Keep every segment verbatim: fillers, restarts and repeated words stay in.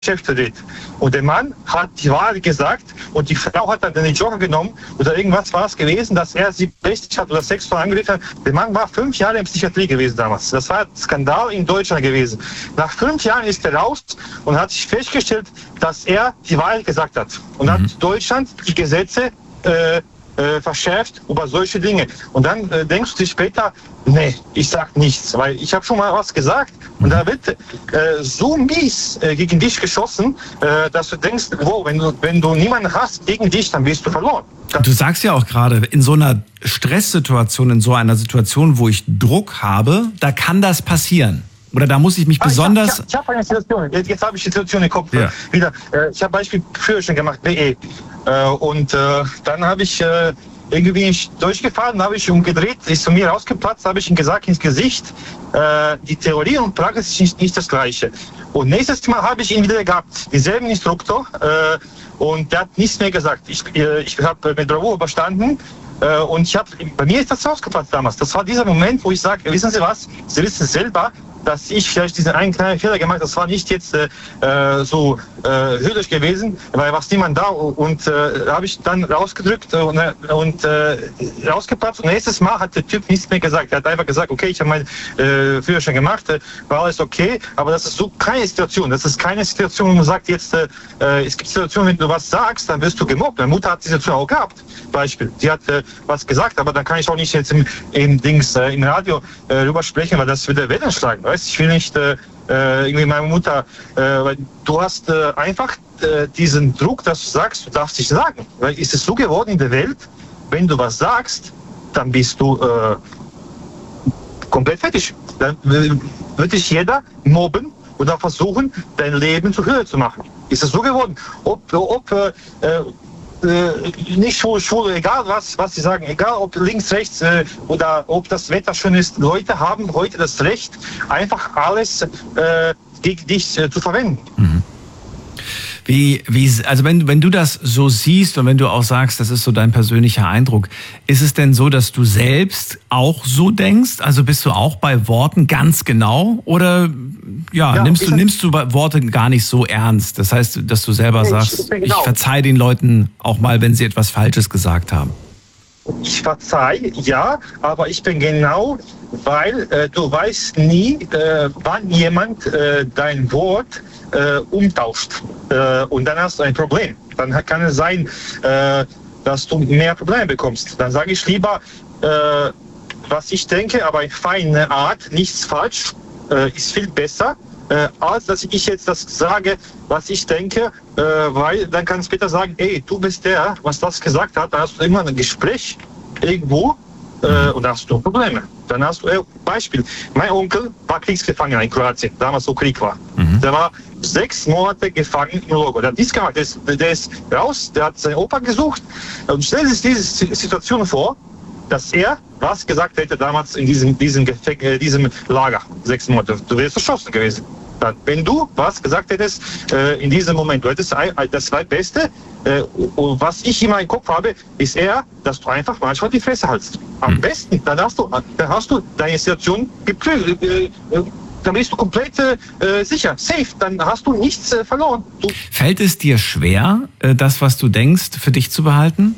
Geschäfte. Und der Mann hat die Wahrheit gesagt und die Frau hat dann den Joker genommen oder irgendwas war es gewesen, dass er sie belästigt hat oder sexuell angegriffen hat. Der Mann war fünf Jahre in Psychiatrie gewesen damals. Das war ein Skandal in Deutschland gewesen. Nach fünf Jahren ist er raus und hat sich festgestellt, dass er die Wahrheit gesagt hat. Und mhm. hat Deutschland die Gesetze äh, äh, verschärft über solche Dinge. Und dann äh, denkst du dir später, nee, ich sag nichts, weil ich habe schon mal was gesagt und da wird äh, so mies äh, gegen dich geschossen, äh, dass du denkst, wow, wenn du, wenn du niemanden hast gegen dich, dann bist du verloren. Dann du sagst ja auch gerade, in so einer Stresssituation, in so einer Situation, wo ich Druck habe, da kann das passieren. Oder da muss ich mich ah, besonders... Ich habe hab eine Situation, jetzt, jetzt habe ich die Situation im Kopf ja. wieder. Äh, ich habe Beispiel Führerschein gemacht, B E. Äh, und äh, dann habe ich... Äh, Irgendwie bin ich durchgefahren, habe ich umgedreht, ist zu mir rausgeplatzt, habe ich ihm gesagt ins Gesicht, äh, die Theorie und Praxis ist nicht, nicht das Gleiche. Und nächstes Mal habe ich ihn wieder gehabt, denselben Instruktor, äh, und der hat nichts mehr gesagt. Ich, äh, ich habe mit Bravour überstanden äh, und ich hab, bei mir ist das rausgeplatzt damals. Das war dieser Moment, wo ich sage, wissen Sie was, Sie wissen selber, dass ich vielleicht diesen einen kleinen Fehler gemacht habe. Das war nicht jetzt äh, so äh, höllisch gewesen, weil war niemand da und äh, habe ich dann rausgedrückt und, und äh, rausgeplatzt. Und nächstes Mal hat der Typ nichts mehr gesagt. Er hat einfach gesagt, okay, ich habe meinen äh, Führerschein gemacht, äh, war alles okay, aber das ist so keine Situation. Das ist keine Situation, wo man sagt jetzt, äh, es gibt Situationen, wenn du was sagst, dann wirst du gemobbt. Meine Mutter hat diese Situation auch gehabt. Beispiel. Sie hat äh, was gesagt, aber dann kann ich auch nicht jetzt im, im Dings äh, im Radio äh, rüber sprechen, weil das würde Wellen schlagen. Weißt? Ich will nicht äh, irgendwie meine Mutter, äh, weil du hast äh, einfach äh, diesen Druck, dass du sagst, du darfst dich sagen. Weil ist es so geworden in der Welt, wenn du was sagst, dann bist du äh, komplett fertig. Dann äh, wird dich jeder mobben oder versuchen, dein Leben zu Höhe zu machen. Ist es so geworden? Ob, ob äh, Äh, nicht schwul, schwul, egal was, was sie sagen, egal ob links, rechts äh, oder ob das Wetter schön ist, Leute haben heute das Recht, einfach alles äh, gegen dich äh, zu verwenden. Mhm. Wie, wie, also wenn, wenn du das so siehst und wenn du auch sagst, das ist so dein persönlicher Eindruck, ist es denn so, dass du selbst auch so denkst? Also bist du auch bei Worten ganz genau? Oder ja, ja nimmst, du, nimmst du Worte gar nicht so ernst? Das heißt, dass du selber sagst, ich, genau. ich verzeih den Leuten auch mal, wenn sie etwas Falsches gesagt haben. Ich verzeih, ja, aber ich bin genau, weil äh, du weißt nie, äh, wann jemand äh, dein Wort äh, umtauscht. Äh, und dann hast du ein Problem. Dann kann es sein, äh, dass du mehr Probleme bekommst. Dann sage ich lieber, äh, was ich denke, aber in feiner Art, nichts falsch, äh, ist viel besser, äh, als dass ich jetzt das sage, was ich denke, äh, weil dann kann später sagen, ey, du bist der, was das gesagt hat, dann hast du immer ein Gespräch irgendwo äh, und dann hast du Probleme. Dann hast du, äh, Beispiel, mein Onkel war Kriegsgefangener in Kroatien, damals so Krieg war. Mhm. Der war sechs Monate gefangen im Logo. Der hat nichts gemacht, der ist, der ist raus, der hat seinen Opa gesucht und stell dir diese Situation vor, dass er was gesagt hätte damals in diesem, diesem, äh, diesem Lager, sechs Monate. Du wärst erschossen gewesen. Dann, wenn du was gesagt hättest äh, in diesem Moment, du hättest das Beste, äh, was ich immer im Kopf habe, ist eher, dass du einfach manchmal die Fresse hältst. Am hm. besten, dann hast du, dann hast du deine Situation geprüft. Äh, äh, dann bist du komplett äh, sicher, safe, dann hast du nichts äh, verloren. Du Fällt es dir schwer, äh, das, was du denkst, für dich zu behalten?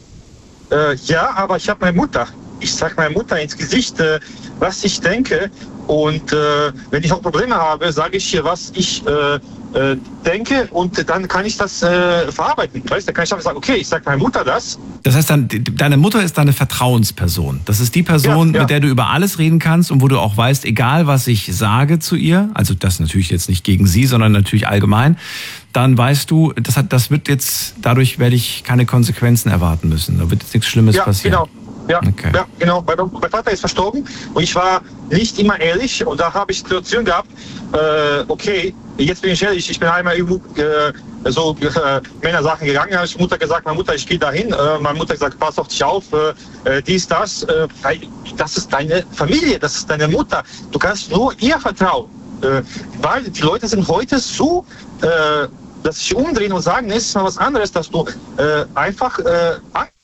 Äh, ja, aber ich habe meine Mutter. Ich sage meiner Mutter ins Gesicht, äh, was ich denke. Und äh, wenn ich auch Probleme habe, sage ich ihr, was ich äh, äh, denke. Und dann kann ich das äh, verarbeiten. Weißt, dann kann ich einfach sagen, okay, ich sage meiner Mutter das. Das heißt, dann, deine Mutter ist deine Vertrauensperson. Das ist die Person, ja, ja. mit der du über alles reden kannst und wo du auch weißt, egal was ich sage zu ihr, also das natürlich jetzt nicht gegen sie, sondern natürlich allgemein, dann weißt du, das, hat, das wird jetzt, dadurch werde ich keine Konsequenzen erwarten müssen. Da wird jetzt nichts Schlimmes ja, passieren. Genau. Ja, okay. ja, genau. Mein, mein Vater ist verstorben und ich war nicht immer ehrlich und da habe ich Situation gehabt, äh, okay, jetzt bin ich ehrlich, ich bin einmal irgendwo äh, so äh, Männersachen gegangen, habe ich Mutter gesagt, meine Mutter, ich gehe dahin, äh, meine Mutter gesagt, pass auf dich auf, äh, dies, das, äh, das ist deine Familie, das ist deine Mutter, du kannst nur ihr vertrauen, äh, weil die Leute sind heute so, äh, dass sich umdrehen und sagen, es ist mal was anderes, dass du äh, einfach äh,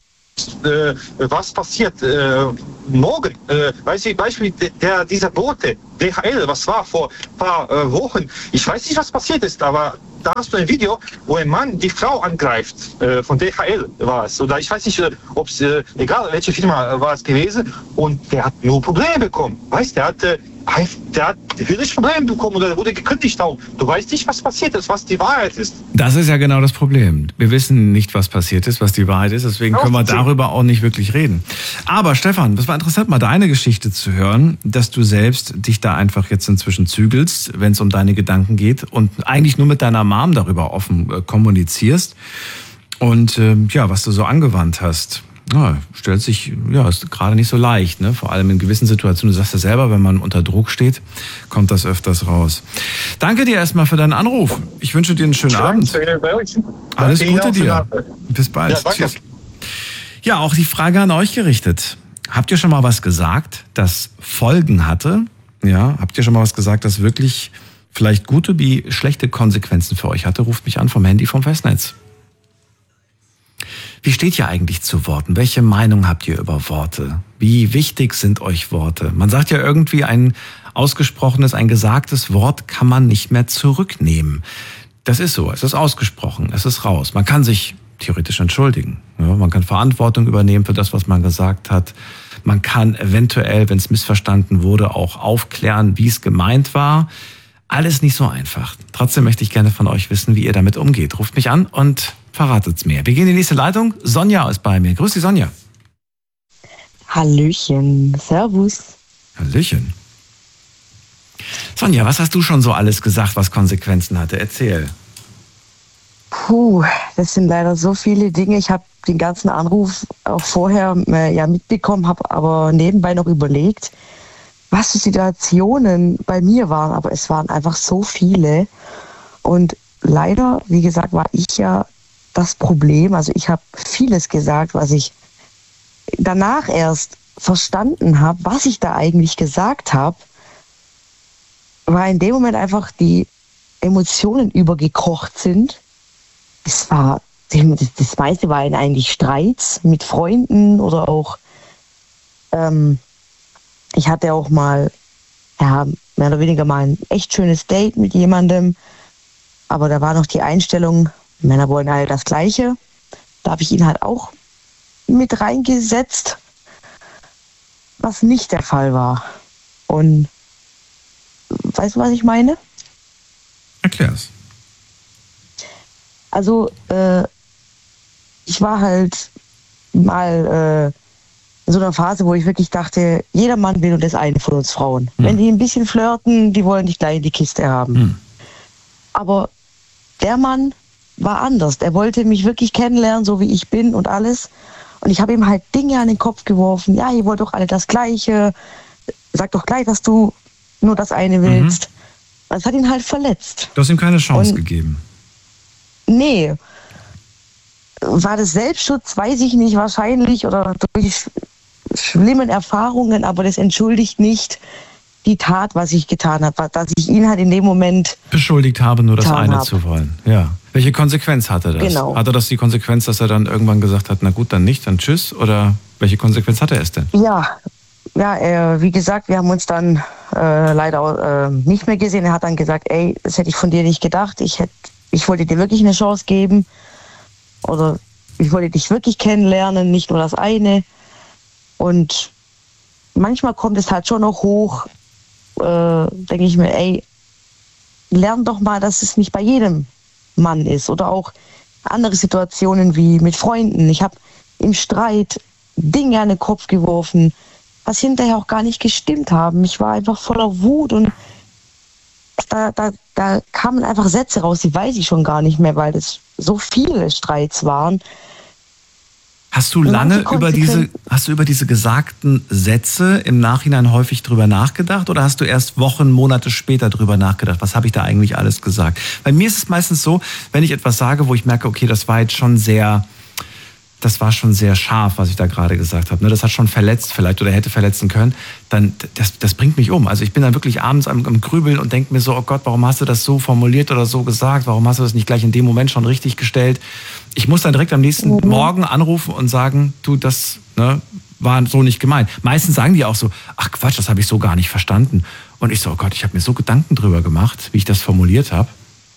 äh, was passiert äh, morgen. Äh, weißt du, Beispiel der, dieser Bote, D H L, was war vor ein paar äh, Wochen. Ich weiß nicht, was passiert ist, aber da hast du ein Video, wo ein Mann die Frau angreift, äh, von D H L war es. Oder ich weiß nicht, ob es, äh, egal welche Firma war es gewesen, und der hat nur Probleme bekommen. Weißt du, der hatte Der hat wirklich Probleme bekommen oder wurde gekündigt auch. Du weißt nicht, was passiert ist, was die Wahrheit ist. Das ist ja genau das Problem. Wir wissen nicht, was passiert ist, was die Wahrheit ist. Deswegen können wir darüber auch nicht wirklich reden. Aber Stefan, das war interessant, mal deine Geschichte zu hören, dass du selbst dich da einfach jetzt inzwischen zügelst, wenn es um deine Gedanken geht und eigentlich nur mit deiner Mom darüber offen äh, kommunizierst. Und äh, ja, was du so angewandt hast. Ja, stellt sich, ja, ist gerade nicht so leicht, ne? Vor allem in gewissen Situationen. Du sagst ja selber, wenn man unter Druck steht, kommt das öfters raus. Danke dir erstmal für deinen Anruf. Ich wünsche dir einen schönen Abend. Alles Gute dir. Bis bald. Ja, tschüss. Ja, auch die Frage an euch gerichtet. Habt ihr schon mal was gesagt, das Folgen hatte? Ja, habt ihr schon mal was gesagt, das wirklich vielleicht gute wie schlechte Konsequenzen für euch hatte? Ruft mich an vom Handy vom Festnetz. Wie steht ihr eigentlich zu Worten? Welche Meinung habt ihr über Worte? Wie wichtig sind euch Worte? Man sagt ja irgendwie, ein ausgesprochenes, ein gesagtes Wort kann man nicht mehr zurücknehmen. Das ist so, es ist ausgesprochen, es ist raus. Man kann sich theoretisch entschuldigen. Ja, man kann Verantwortung übernehmen für das, was man gesagt hat. Man kann eventuell, wenn es missverstanden wurde, auch aufklären, wie es gemeint war. Alles nicht so einfach. Trotzdem möchte ich gerne von euch wissen, wie ihr damit umgeht. Ruft mich an und verratet's mir. Wir gehen in die nächste Leitung. Sonja ist bei mir. Grüß dich, Sonja. Hallöchen. Servus. Hallöchen. Sonja, was hast du schon so alles gesagt, was Konsequenzen hatte? Erzähl. Puh, das sind leider so viele Dinge. Ich habe den ganzen Anruf auch vorher äh, ja mitbekommen, habe aber nebenbei noch überlegt, was für Situationen bei mir waren. Aber es waren einfach so viele. Und leider, wie gesagt, war ich ja das Problem. Also ich habe vieles gesagt, was ich danach erst verstanden habe, was ich da eigentlich gesagt habe, weil in dem Moment einfach die Emotionen übergekocht sind. Es war, das, das meiste waren eigentlich Streits mit Freunden oder auch, ähm, ich hatte auch mal, ja, mehr oder weniger mal ein echt schönes Date mit jemandem, aber da war noch die Einstellung, Männer wollen alle das Gleiche. Da habe ich ihn halt auch mit reingesetzt, was nicht der Fall war. Und weißt du, was ich meine? Erklär's. Also, äh, ich war halt mal äh, in so einer Phase, wo ich wirklich dachte, jeder Mann will nur das eine von uns Frauen. Hm. Wenn die ein bisschen flirten, die wollen dich gleich in die Kiste haben. Hm. Aber der Mann war anders. Er wollte mich wirklich kennenlernen, so wie ich bin und alles. Und ich habe ihm halt Dinge an den Kopf geworfen. Ja, ihr wollt doch alle das Gleiche. Sag doch gleich, dass du nur das eine willst. Mhm. Das hat ihn halt verletzt. Du hast ihm keine Chance und gegeben. Nee. War das Selbstschutz, weiß ich nicht, wahrscheinlich. Oder durch schlimmen Erfahrungen. Aber das entschuldigt nicht die Tat, was ich getan habe. Dass ich ihn halt in dem Moment beschuldigt habe, nur das eine hab. zu wollen. Ja. Welche Konsequenz hatte das? Genau. Hatte das die Konsequenz, dass er dann irgendwann gesagt hat, na gut, dann nicht, dann tschüss? Oder welche Konsequenz hatte es denn? Ja, ja äh, wie gesagt, wir haben uns dann äh, leider äh, nicht mehr gesehen. Er hat dann gesagt, ey, das hätte ich von dir nicht gedacht. Ich, hätt, ich wollte dir wirklich eine Chance geben. Oder ich wollte dich wirklich kennenlernen, nicht nur das eine. Und manchmal kommt es halt schon noch hoch, äh, denke ich mir, ey, lern doch mal, dass es nicht bei jedem Mann ist. Oder auch andere Situationen wie mit Freunden. Ich habe im Streit Dinge an den Kopf geworfen, was hinterher auch gar nicht gestimmt haben. Ich war einfach voller Wut und da, da, da kamen einfach Sätze raus, die weiß ich schon gar nicht mehr, weil es so viele Streits waren. Hast du lange über diese, hast du über diese gesagten Sätze im Nachhinein häufig drüber nachgedacht oder hast du erst Wochen, Monate später drüber nachgedacht? Was habe ich da eigentlich alles gesagt? Bei mir ist es meistens so, wenn ich etwas sage, wo ich merke, okay, das war jetzt schon sehr, das war schon sehr scharf, was ich da gerade gesagt habe. Ne, das hat schon verletzt vielleicht oder hätte verletzen können. Dann, das, das bringt mich um. Also ich bin dann wirklich abends am, am Grübeln und denke mir so, oh Gott, warum hast du das so formuliert oder so gesagt? Warum hast du das nicht gleich in dem Moment schon richtig gestellt? Ich muss dann direkt am nächsten mhm. Morgen anrufen und sagen, du, das ne, war so nicht gemeint. Meistens sagen die auch so, ach Quatsch, das habe ich so gar nicht verstanden. Und ich so, oh Gott, ich habe mir so Gedanken drüber gemacht, wie ich das formuliert habe.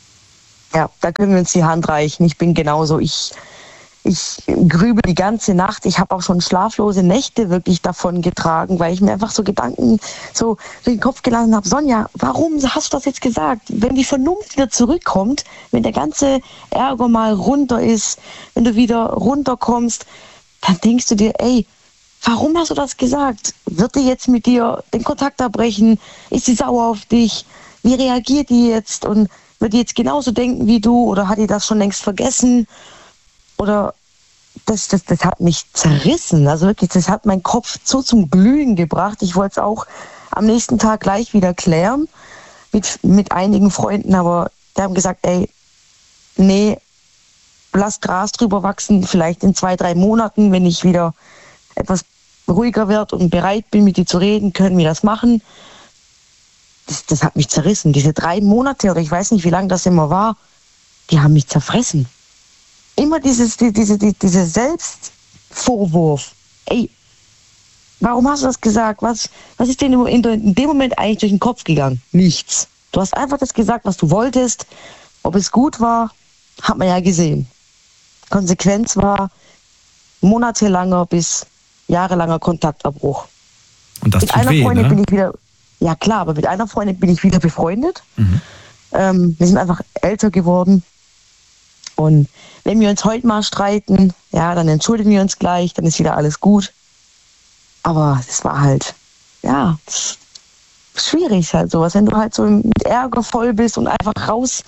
Ja, da können wir uns die Hand reichen. Ich bin genauso. Ich, ich grübel die ganze Nacht. Ich habe auch schon schlaflose Nächte wirklich davon getragen, weil ich mir einfach so Gedanken so durch den Kopf gelassen habe. Sonja, warum hast du das jetzt gesagt? Wenn die Vernunft wieder zurückkommt, wenn der ganze Ärger mal runter ist, wenn du wieder runterkommst, dann denkst du dir, ey, warum hast du das gesagt? Wird die jetzt mit dir den Kontakt abbrechen? Ist sie sauer auf dich? Wie reagiert die jetzt? Und wird die jetzt genauso denken wie du oder hat die das schon längst vergessen? Oder das, das, das hat mich zerrissen. Also wirklich, das hat meinen Kopf so zum Glühen gebracht. Ich wollte es auch am nächsten Tag gleich wieder klären mit, mit einigen Freunden, aber die haben gesagt, ey, nee, lass Gras drüber wachsen, vielleicht in zwei, drei Monaten, wenn ich wieder etwas ruhiger werde und bereit bin, mit dir zu reden, können wir das machen. Das, das hat mich zerrissen. Diese drei Monate, oder ich weiß nicht, wie lange das immer war, die haben mich zerfressen. Immer dieses, die, diese, die, diese Selbstvorwurf. Ey, warum hast du das gesagt? Was, was ist dir in, in dem Moment eigentlich durch den Kopf gegangen? Nichts. Du hast einfach das gesagt, was du wolltest. Ob es gut war, hat man ja gesehen. Konsequenz war monatelanger bis jahrelanger Kontaktabbruch. Und das mit tut einer weh, Freundin ne? bin ich wieder, ja klar, aber mit einer Freundin bin ich wieder befreundet. Mhm. Ähm, wir sind einfach älter geworden. Und wenn wir uns heute mal streiten, ja, dann entschuldigen wir uns gleich, dann ist wieder alles gut. Aber es war halt, ja, schwierig halt sowas, wenn du halt so mit Ärger voll bist und einfach raus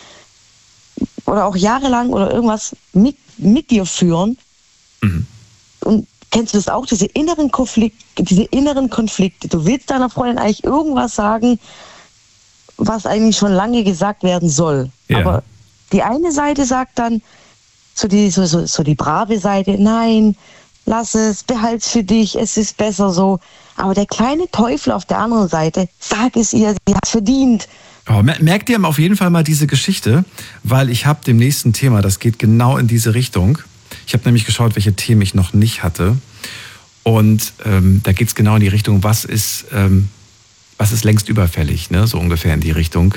oder auch jahrelang oder irgendwas mit, mit dir führen. Mhm. Und kennst du das auch, diese inneren Konflikte, diese inneren Konflikte? Du willst deiner Freundin eigentlich irgendwas sagen, was eigentlich schon lange gesagt werden soll. Ja. Aber die eine Seite sagt dann, so die, so, so, so die brave Seite, nein, lass es, behalt's für dich, es ist besser so. Aber der kleine Teufel auf der anderen Seite, sag es ihr, sie hat verdient. Oh, merkt ihr auf jeden Fall mal diese Geschichte, weil ich habe dem nächsten Thema, das geht genau in diese Richtung. Ich habe nämlich geschaut, welche Themen ich noch nicht hatte. Und ähm, da geht es genau in die Richtung, was ist, ähm, was ist längst überfällig, ne? So ungefähr in die Richtung.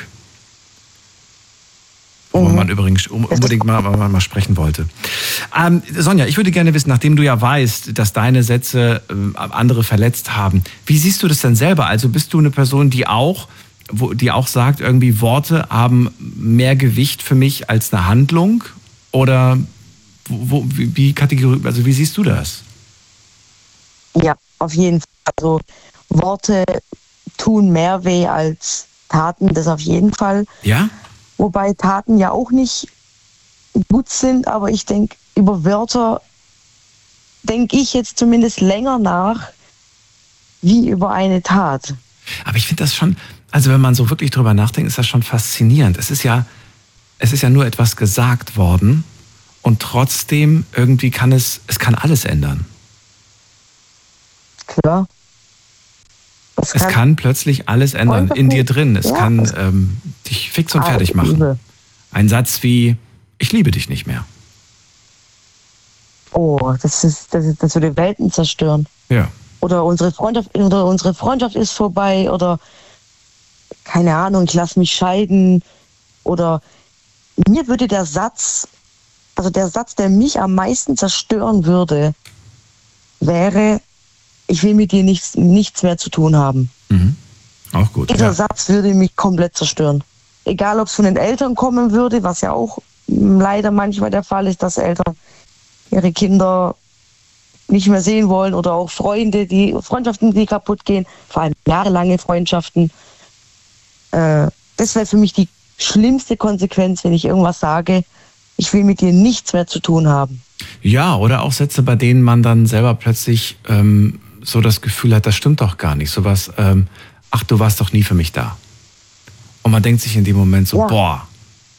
Worüber mhm. man übrigens unbedingt mal, mal, mal sprechen wollte. Ähm, Sonja, ich würde gerne wissen, nachdem du ja weißt, dass deine Sätze äh, andere verletzt haben, wie siehst du das denn selber? Also bist du eine Person, die auch, wo, die auch sagt, irgendwie Worte haben mehr Gewicht für mich als eine Handlung? Oder wo, wie, wie, Kategorie, also wie siehst du das? Ja, auf jeden Fall. Also Worte tun mehr weh als Taten, das auf jeden Fall. Ja? Wobei Taten ja auch nicht gut sind, aber ich denke, über Wörter denke ich jetzt zumindest länger nach, wie über eine Tat. Aber ich finde das schon, also wenn man so wirklich drüber nachdenkt, ist das schon faszinierend. Es ist ja, es ist ja nur etwas gesagt worden und trotzdem irgendwie kann es, es kann alles ändern. Klar. Es kann, kann plötzlich alles ändern, in dir drin. Es ja, kann ähm, dich fix und fertig machen. Ein Satz wie, ich liebe dich nicht mehr. Oh, das ist, das ist, das würde Welten zerstören. Ja. Oder unsere Freundschaft, oder unsere Freundschaft ist vorbei, oder keine Ahnung, ich lasse mich scheiden. Oder mir würde der Satz, also der Satz, der mich am meisten zerstören würde, wäre, ich will mit dir nichts, nichts mehr zu tun haben. Mhm. Auch gut. Dieser ja. Satz würde mich komplett zerstören. Egal, ob es von den Eltern kommen würde, was ja auch leider manchmal der Fall ist, dass Eltern ihre Kinder nicht mehr sehen wollen oder auch Freunde, die Freundschaften, die kaputt gehen, vor allem jahrelange Freundschaften. Äh, das wäre für mich die schlimmste Konsequenz, wenn ich irgendwas sage, ich will mit dir nichts mehr zu tun haben. Ja, oder auch Sätze, bei denen man dann selber plötzlich ähm, so das Gefühl hat, das stimmt doch gar nicht. Sowas, ähm, ach, du warst doch nie für mich da. Und man denkt sich in dem Moment so, ja. boah,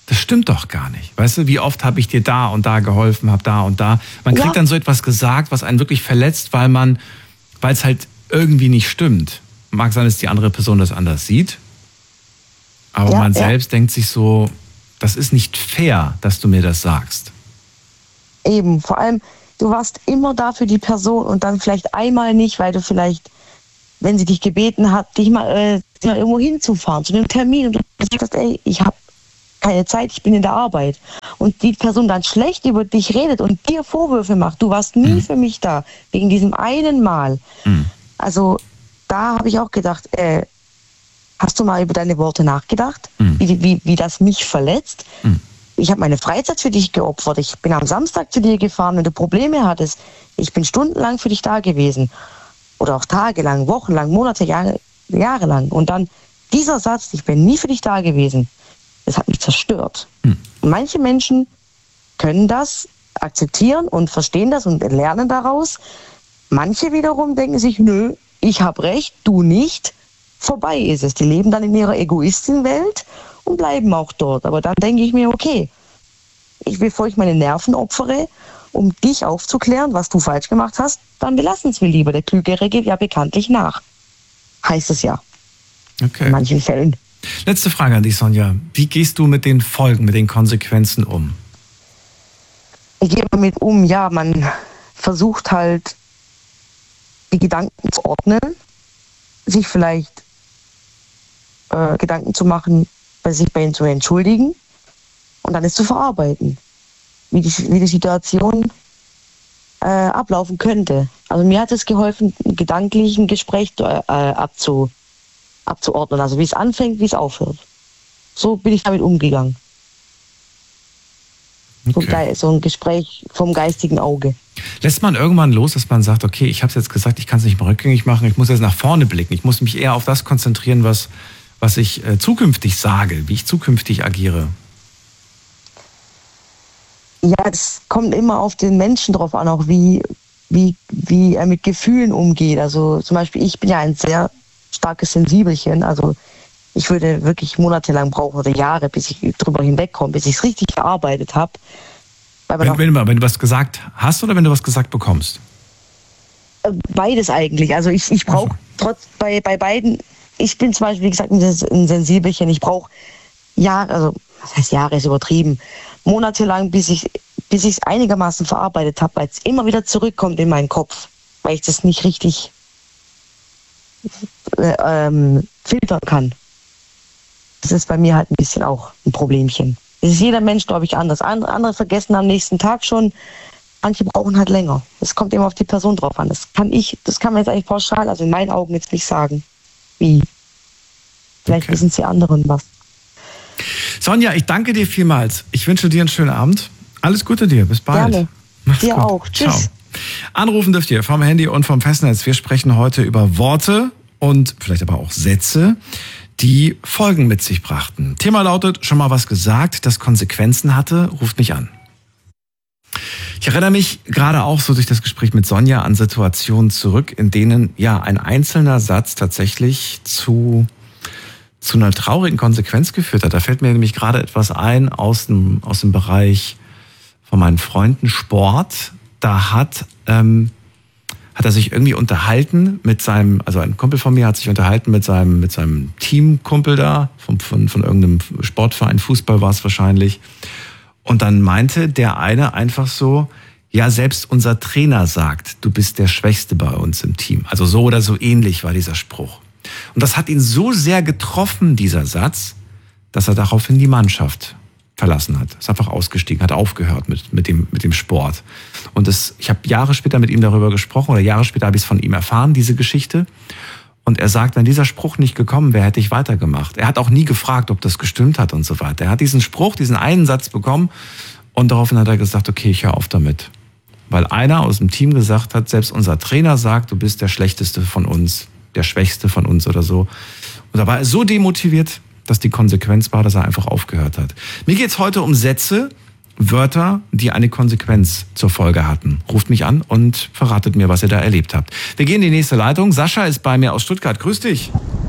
das stimmt doch gar nicht. Weißt du, wie oft habe ich dir da und da geholfen, habe da und da. Man kriegt ja. dann so etwas gesagt, was einen wirklich verletzt, weil man, weil es halt irgendwie nicht stimmt. Mag sein, dass die andere Person das anders sieht, aber ja, man ja. selbst denkt sich so, das ist nicht fair, dass du mir das sagst. Eben, vor allem, du warst immer da für die Person und dann vielleicht einmal nicht, weil du vielleicht, wenn sie dich gebeten hat, dich mal, äh, dich mal irgendwo hinzufahren, zu einem Termin und du sagst, ey, ich habe keine Zeit, ich bin in der Arbeit. Und die Person dann schlecht über dich redet und dir Vorwürfe macht. Du warst nie mhm. für mich da, wegen diesem einen Mal. Mhm. Also da habe ich auch gedacht, äh, hast du mal über deine Worte nachgedacht, mhm. wie, wie, wie das mich verletzt? Mhm. Ich habe meine Freizeit für dich geopfert. Ich bin am Samstag zu dir gefahren, wenn du Probleme hattest. Ich bin stundenlang für dich da gewesen. Oder auch tagelang, wochenlang, Monate, Jahre, jahrelang. Und dann dieser Satz, ich bin nie für dich da gewesen. Das hat mich zerstört. Hm. Und manche Menschen können das akzeptieren und verstehen das und lernen daraus. Manche wiederum denken sich, nö, ich habe recht, du nicht. Vorbei ist es. Die leben dann in ihrer Egoistenwelt und bleiben auch dort. Aber dann denke ich mir, okay, ich, bevor ich meine Nerven opfere, um dich aufzuklären, was du falsch gemacht hast, dann belassen es wir lieber. Der Klügere geht ja bekanntlich nach. Heißt es ja. Okay. In manchen Fällen. Letzte Frage an dich, Sonja. Wie gehst du mit den Folgen, mit den Konsequenzen um? Ich gehe damit um, ja, man versucht halt, die Gedanken zu ordnen, sich vielleicht äh, Gedanken zu machen, bei sich bei ihnen zu entschuldigen und dann es zu verarbeiten, wie die, wie die Situation äh, ablaufen könnte. Also mir hat es geholfen, gedanklich ein Gespräch äh, abzu abzuordnen, also wie es anfängt, wie es aufhört. So bin ich damit umgegangen. Okay. So ein Gespräch vom geistigen Auge. Lässt man irgendwann los, dass man sagt, okay, ich habe es jetzt gesagt, ich kann es nicht mehr rückgängig machen, ich muss jetzt nach vorne blicken, ich muss mich eher auf das konzentrieren, was, was ich äh, zukünftig sage, wie ich zukünftig agiere? Ja, es kommt immer auf den Menschen drauf an, auch wie, wie, wie er mit Gefühlen umgeht. Also zum Beispiel, ich bin ja ein sehr starkes Sensibelchen, also ich würde wirklich monatelang brauchen oder Jahre, bis ich drüber hinwegkomme, bis ich es richtig verarbeitet habe. Wenn, wenn, wenn du was gesagt hast oder wenn du was gesagt bekommst? Beides eigentlich. Also ich, ich brauche trotz bei, bei beiden, ich bin zum Beispiel, wie gesagt, ein Sensibelchen, ich brauche Jahre, also was heißt Jahre, ist übertrieben, monatelang, bis ich bis ich es einigermaßen verarbeitet habe, weil es immer wieder zurückkommt in meinen Kopf, weil ich das nicht richtig äh, ähm, filtern kann. Das ist bei mir halt ein bisschen auch ein Problemchen. Das ist jeder Mensch, glaube ich, anders. Andere, andere vergessen am nächsten Tag schon. Manche brauchen halt länger. Es kommt immer auf die Person drauf an. Das kann ich, das kann man jetzt eigentlich pauschal, also in meinen Augen jetzt nicht sagen. Wie? Vielleicht okay. Wissen Sie anderen was. Sonja, ich danke dir vielmals. Ich wünsche dir einen schönen Abend. Alles Gute dir. Bis bald. Gerne. Mach's dir gut. auch. Tschüss. Ciao. Anrufen dürft ihr vom Handy und vom Festnetz. Wir sprechen heute über Worte und vielleicht aber auch Sätze, die Folgen mit sich brachten. Thema lautet, schon mal was gesagt, das Konsequenzen hatte, ruft mich an. Ich erinnere mich gerade auch so durch das Gespräch mit Sonja an Situationen zurück, in denen ja ein einzelner Satz tatsächlich zu, zu einer traurigen Konsequenz geführt hat. Da fällt mir nämlich gerade etwas ein aus dem, aus dem Bereich von meinen Freunden Sport. Da hat... Ähm, hat er sich irgendwie unterhalten mit seinem, also ein Kumpel von mir hat sich unterhalten mit seinem, mit seinem Teamkumpel da, von, von, von irgendeinem Sportverein, Fußball war es wahrscheinlich. Und dann meinte der eine einfach so, ja, selbst unser Trainer sagt, du bist der Schwächste bei uns im Team. Also so oder so ähnlich war dieser Spruch. Und das hat ihn so sehr getroffen, dieser Satz, dass er daraufhin die Mannschaft verlassen hat. Ist einfach ausgestiegen, hat aufgehört mit, mit, dem, mit dem Sport. Und das, ich habe Jahre später mit ihm darüber gesprochen, oder Jahre später habe ich es von ihm erfahren, diese Geschichte. Und er sagt, wenn dieser Spruch nicht gekommen wäre, hätte ich weitergemacht. Er hat auch nie gefragt, ob das gestimmt hat und so weiter. Er hat diesen Spruch, diesen einen Satz bekommen und daraufhin hat er gesagt, okay, ich höre auf damit. Weil einer aus dem Team gesagt hat, selbst unser Trainer sagt, du bist der Schlechteste von uns, der Schwächste von uns oder so. Und da war er so demotiviert, dass die Konsequenz war, dass er einfach aufgehört hat. Mir geht es heute um Sätze, Wörter, die eine Konsequenz zur Folge hatten. Ruft mich an und verratet mir, was ihr da erlebt habt. Wir gehen in die nächste Leitung. Sascha ist bei mir aus Stuttgart. Grüß dich.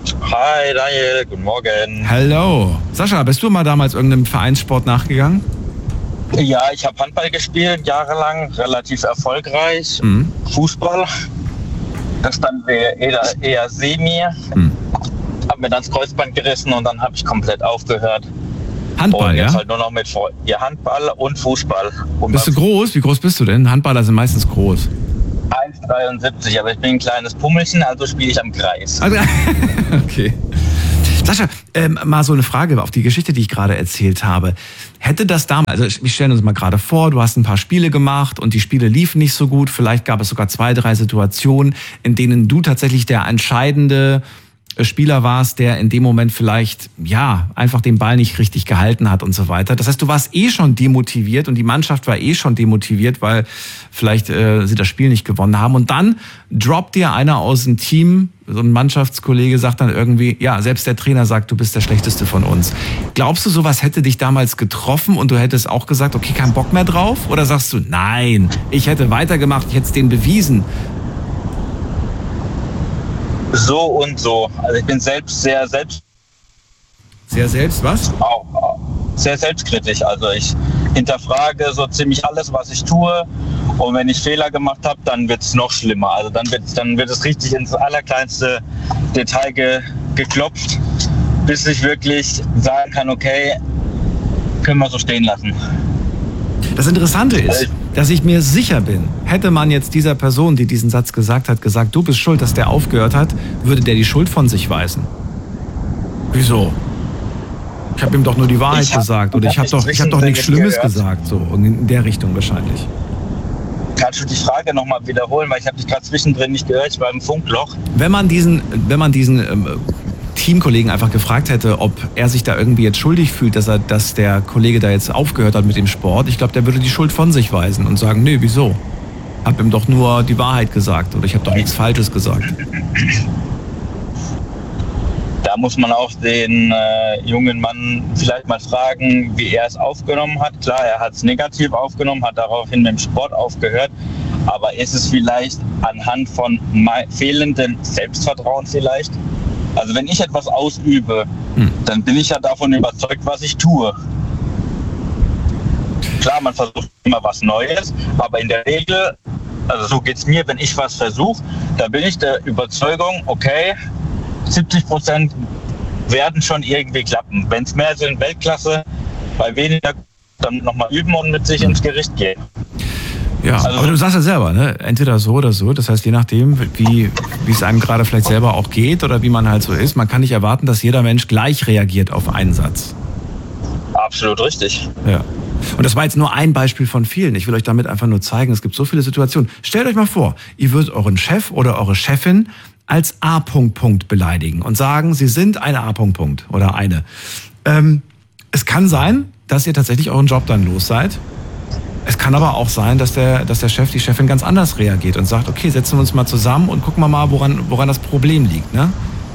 Hi Daniel, guten Morgen. Hallo. Sascha, bist du mal damals irgendeinem Vereinssport nachgegangen? Ja, ich habe Handball gespielt, jahrelang, relativ erfolgreich. Mhm. Fußball, das dann eher, eher semi. Mhm. Hab mir dann das Kreuzband gerissen und dann habe ich komplett aufgehört. Handball, und jetzt ja? halt nur noch mit Freunden. Ja, Handball und Fußball. Und bist du groß? Wie groß bist du denn? Handballer sind meistens groß. eins Komma dreiundsiebzig, aber ich bin ein kleines Pummelchen, also spiele ich am Kreis. Also, okay. Sascha, ähm, mal so eine Frage auf die Geschichte, die ich gerade erzählt habe. Hätte das damals, also wir stellen uns mal gerade vor, du hast ein paar Spiele gemacht und die Spiele liefen nicht so gut. Vielleicht gab es sogar zwei, drei Situationen, in denen du tatsächlich der entscheidende Spieler warst, der in dem Moment vielleicht, ja, einfach den Ball nicht richtig gehalten hat und so weiter. Das heißt, du warst eh schon demotiviert und die Mannschaft war eh schon demotiviert, weil vielleicht äh, sie das Spiel nicht gewonnen haben. Und dann droppt dir einer aus dem Team, so ein Mannschaftskollege sagt dann irgendwie, ja, selbst der Trainer sagt, du bist der Schlechteste von uns. Glaubst du, sowas hätte dich damals getroffen und du hättest auch gesagt, okay, kein Bock mehr drauf? Oder sagst du, nein, ich hätte weitergemacht, ich hätte es denen bewiesen? So und so. Also ich bin selbst sehr selbst Sehr selbst, was? auch sehr selbstkritisch. Also ich hinterfrage so ziemlich alles, was ich tue. Und wenn ich Fehler gemacht habe, dann wird es noch schlimmer. Also dann wird, dann wird es richtig ins allerkleinste Detail ge, geklopft, bis ich wirklich sagen kann, okay, können wir so stehen lassen. Das Interessante ist, dass ich mir sicher bin, hätte man jetzt dieser Person, die diesen Satz gesagt hat, gesagt, du bist schuld, dass der aufgehört hat, würde der die Schuld von sich weisen. Wieso? Ich habe ihm doch nur die Wahrheit Ich hab- gesagt oder ich ich habe hab doch, ich hab doch zwischendrin nichts Schlimmes gehört. gesagt, so und in der Richtung wahrscheinlich. Kannst du die Frage nochmal wiederholen, weil ich habe dich gerade zwischendrin nicht gehört, ich war im Funkloch. Wenn man diesen, wenn man diesen ähm, Teamkollegen einfach gefragt hätte, ob er sich da irgendwie jetzt schuldig fühlt, dass er, dass der Kollege da jetzt aufgehört hat mit dem Sport, ich glaube, der würde die Schuld von sich weisen und sagen, nee, wieso? Hab ihm doch nur die Wahrheit gesagt oder ich habe doch nichts Falsches gesagt. Da muss man auch den äh, jungen Mann vielleicht mal fragen, wie er es aufgenommen hat. Klar, er hat es negativ aufgenommen, hat daraufhin mit dem Sport aufgehört. Aber ist es vielleicht anhand von me- fehlendem Selbstvertrauen vielleicht? Also wenn ich etwas ausübe, Hm. dann bin ich ja davon überzeugt, was ich tue. Klar, man versucht immer was Neues, aber in der Regel, also so geht es mir, wenn ich was versuche, da bin ich der Überzeugung, okay, siebzig Prozent werden schon irgendwie klappen. Wenn es mehr sind, Weltklasse, bei weniger dann nochmal üben und mit sich ins Gericht gehen. Ja, Also- aber du sagst ja selber, ne? Entweder so oder so. Das heißt, je nachdem, wie, wie es einem gerade vielleicht selber auch geht oder wie man halt so ist, man kann nicht erwarten, dass jeder Mensch gleich reagiert auf einen Satz. Absolut richtig. Ja. Und das war jetzt nur ein Beispiel von vielen. Ich will euch damit einfach nur zeigen, es gibt so viele Situationen. Stellt euch mal vor, ihr würdet euren Chef oder eure Chefin als A. Punkt, Punkt beleidigen und sagen, sie sind eine A. Punkt, Punkt oder eine. Ähm, es kann sein, dass ihr tatsächlich euren Job dann los seid. Es kann aber auch sein, dass der, dass der Chef, die Chefin ganz anders reagiert und sagt, okay, setzen wir uns mal zusammen und gucken wir mal, woran, woran das Problem liegt, ne?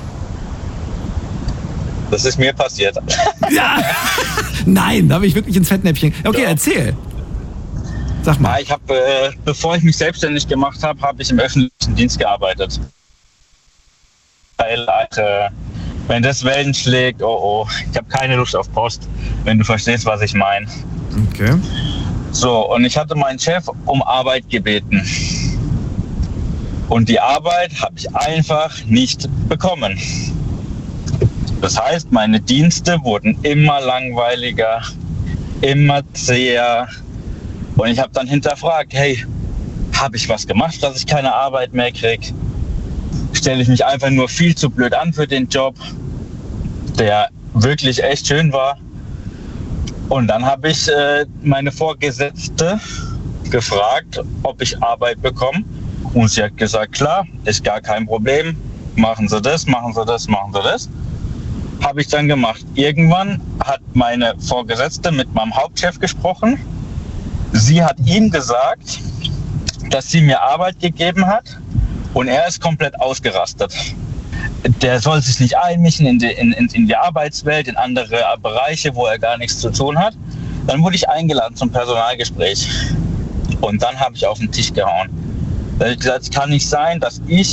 Das ist mir passiert. Ja! Nein, da habe ich wirklich ins Fettnäpfchen. Okay, Ja. erzähl. Sag Ja, mal. ich habe, äh, bevor ich mich selbstständig gemacht habe, habe ich im öffentlichen Dienst gearbeitet. Weil, äh, wenn das Wellen schlägt, oh oh, ich habe keine Lust auf Post, wenn du verstehst, was ich meine. Okay. So, und ich hatte meinen Chef um Arbeit gebeten. Und die Arbeit habe ich einfach nicht bekommen. Das heißt, meine Dienste wurden immer langweiliger, immer zäher. Und ich habe dann hinterfragt, hey, habe ich was gemacht, dass ich keine Arbeit mehr kriege? Stelle ich mich einfach nur viel zu blöd an für den Job, der wirklich echt schön war? Und dann habe ich äh, meine Vorgesetzte gefragt, ob ich Arbeit bekomme. Und sie hat gesagt, klar, ist gar kein Problem. Machen Sie das, machen Sie das, machen Sie das. Habe ich dann gemacht. Irgendwann hat meine Vorgesetzte mit meinem Hauptchef gesprochen. Sie hat ihm gesagt, dass sie mir Arbeit gegeben hat und er ist komplett ausgerastet. Der soll sich nicht einmischen in die, in, in, in die Arbeitswelt, in andere Bereiche, wo er gar nichts zu tun hat. Dann wurde ich eingeladen zum Personalgespräch und dann habe ich auf den Tisch gehauen. Da habe ich gesagt, es kann nicht sein, dass ich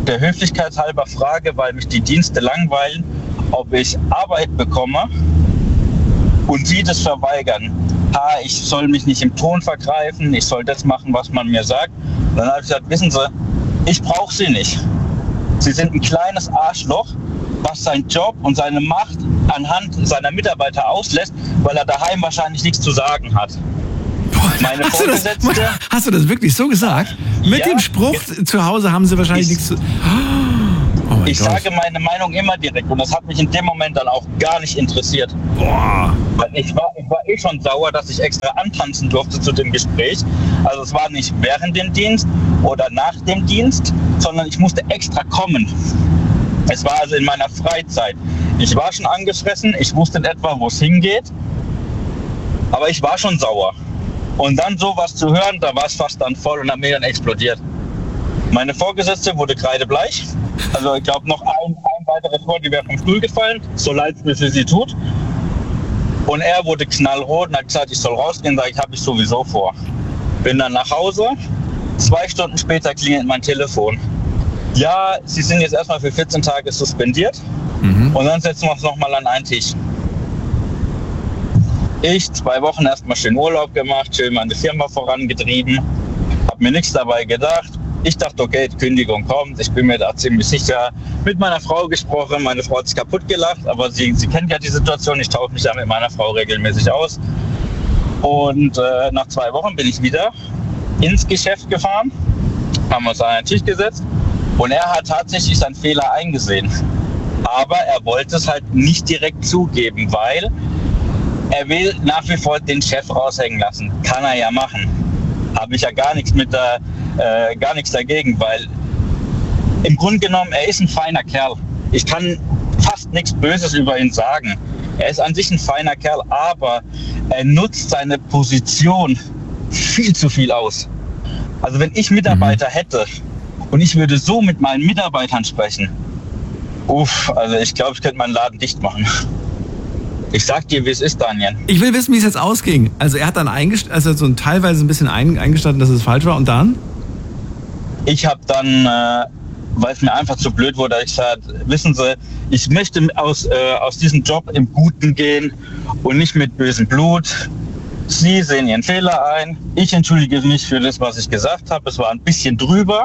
der Höflichkeit halber frage, weil mich die Dienste langweilen, ob ich Arbeit bekomme und sie das verweigern. Ah, ich soll mich nicht im Ton vergreifen, ich soll das machen, was man mir sagt. Dann habe ich gesagt, wissen Sie, ich brauche Sie nicht. Sie sind ein kleines Arschloch, was seinen Job und seine Macht anhand seiner Mitarbeiter auslässt, weil er daheim wahrscheinlich nichts zu sagen hat. Meine hast, du das, Vorgesetzte, hast du das wirklich so gesagt? Mit Ja. dem Spruch, zu Hause haben sie wahrscheinlich Ich- nichts zu... Oh mein ich Gott. sage meine Meinung immer direkt und das hat mich in dem Moment dann auch gar nicht interessiert. Boah. Weil ich war, ich war eh schon sauer, dass ich extra antanzen durfte zu dem Gespräch. Also es war nicht während dem Dienst oder nach dem Dienst, sondern ich musste extra kommen. Es war also in meiner Freizeit. Ich war schon angefressen, ich wusste in etwa, wo es hingeht, aber ich war schon sauer. Und dann sowas zu hören, da war es fast dann voll und hat mir dann explodiert. Meine Vorgesetzte wurde kreidebleich. Also ich glaube noch ein, ein weiteres Wort, die wäre vom Stuhl gefallen, so leid es mir für sie tut. Und er wurde knallrot und hat gesagt, ich soll rausgehen, sage ich, habe ich sowieso vor. Bin dann nach Hause, zwei Stunden später klingelt mein Telefon. Ja, Sie sind jetzt erstmal für vierzehn Tage suspendiert Mhm. und dann setzen wir uns nochmal an einen Tisch. Ich zwei Wochen erstmal schön Urlaub gemacht, schön meine Firma vorangetrieben, habe mir nichts dabei gedacht. Ich dachte, okay, die Kündigung kommt, ich bin mir da ziemlich sicher. Mit meiner Frau gesprochen, meine Frau hat sich kaputt gelacht, aber sie, sie kennt ja die Situation, ich tausche mich ja mit meiner Frau regelmäßig aus. Und äh, nach zwei Wochen bin ich wieder ins Geschäft gefahren, haben uns an einen Tisch gesetzt und er hat tatsächlich seinen Fehler eingesehen. Aber er wollte es halt nicht direkt zugeben, weil er will nach wie vor den Chef raushängen lassen. Kann er ja machen. Habe ich ja gar nichts mit der, äh, gar nichts dagegen, weil im Grunde genommen, er ist ein feiner Kerl. Ich kann fast nichts Böses über ihn sagen. Er ist an sich ein feiner Kerl, aber er nutzt seine Position viel zu viel aus. Also wenn ich Mitarbeiter Mhm. hätte und ich würde so mit meinen Mitarbeitern sprechen, uff, also ich glaube, ich könnte meinen Laden dicht machen. Ich sag dir, wie es ist, Daniel. Ich will wissen, wie es jetzt ausging. Also er hat dann eingest also so ein, teilweise ein bisschen ein eingestanden, dass es falsch war und dann? Ich habe dann, äh, weil es mir einfach zu blöd wurde, ich gesagt, wissen Sie, ich möchte aus, äh, aus diesem Job im Guten gehen und nicht mit bösem Blut. Sie sehen Ihren Fehler ein. Ich entschuldige mich für das, was ich gesagt habe. Es war ein bisschen drüber.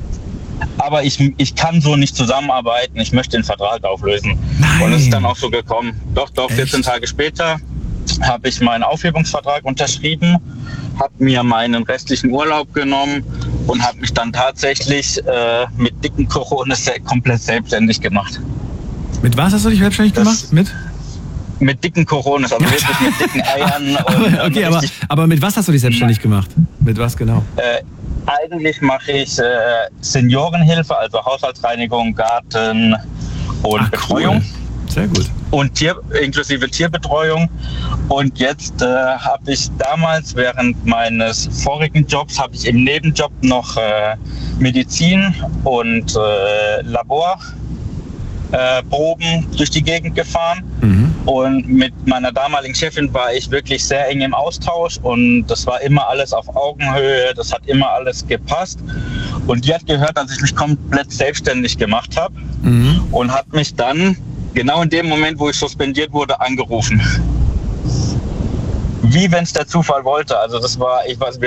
Aber ich, ich kann so nicht zusammenarbeiten. Ich möchte den Vertrag auflösen. Nein. Und es ist dann auch so gekommen. Doch, doch, vierzehn Echt? Tage später habe ich meinen Aufhebungsvertrag unterschrieben, habe mir meinen restlichen Urlaub genommen und habe mich dann tatsächlich äh, mit dicken Coronas se- komplett selbstständig gemacht. Mit was hast du dich selbstständig Das- gemacht? Mit? Mit dicken Coronas, also wirklich mit dicken Eiern. Und, Aber, und okay, aber, richtig, aber mit was hast du dich selbstständig gemacht? Mit was genau? äh, eigentlich mache ich äh, Seniorenhilfe, also Haushaltsreinigung, Garten und Ach, Betreuung. cool. Sehr gut. Und Tier, inklusive Tierbetreuung. Und jetzt äh, habe ich damals während meines vorigen Jobs habe ich im Nebenjob noch äh, Medizin und äh, Laborproben äh, Proben durch die Gegend gefahren. Mhm. Und mit meiner damaligen Chefin war ich wirklich sehr eng im Austausch und das war immer alles auf Augenhöhe, das hat immer alles gepasst. Und die hat gehört, dass ich mich komplett selbstständig gemacht habe Mhm. und hat mich dann genau in dem Moment, wo ich suspendiert wurde, angerufen. Wie wenn es der Zufall wollte. Also das war, ich weiß, wir